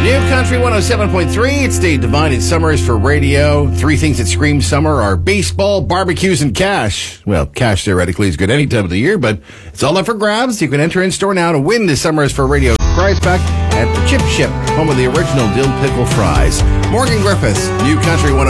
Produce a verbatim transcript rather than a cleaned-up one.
New Country one oh seven point three. It's Dave Devine. It's Summers for radio. Three things that scream summer are baseball, barbecues, and cash. Well, cash theoretically is good any time of the year, but it's all up for grabs. You can enter in store now to win this Summers for radio prize pack at the Chip Ship, home of the original dill pickle fries. Morgan Griffiths, New Country one oh